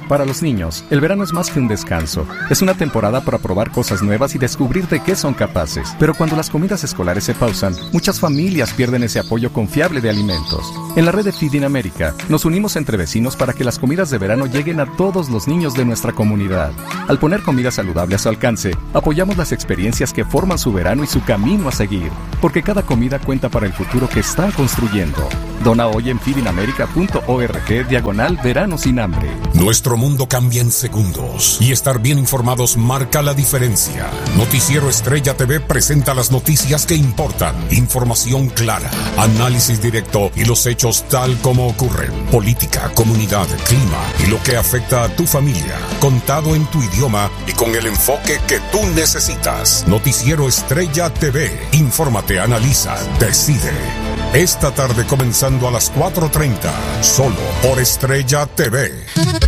Para los niños, el verano es más que un descanso. Es una temporada para probar cosas nuevas y descubrir de qué son capaces. Pero cuando las comidas escolares se pausan, muchas familias pierden ese apoyo confiable de alimentos. En la red de Feeding America, nos unimos entre vecinos para que las comidas de verano lleguen a todos los niños de nuestra comunidad. Al poner comida saludable a su alcance, apoyamos las experiencias que forman su verano y su camino a seguir. Porque cada comida cuenta para el futuro que están construyendo. Dona hoy en feedingamerica.org/verano sin hambre. Nuestro mundo cambia en segundos y estar bien informados marca la diferencia. Noticiero Estrella TV presenta las noticias que importan, información clara, análisis directo y los hechos tal como ocurren. Política, comunidad, clima y lo que afecta a tu familia, contado en tu idioma y con el enfoque que tú necesitas. Noticiero Estrella TV. Infórmate, analiza, decide. Esta tarde comenzando a las 4:30, solo por Estrella TV.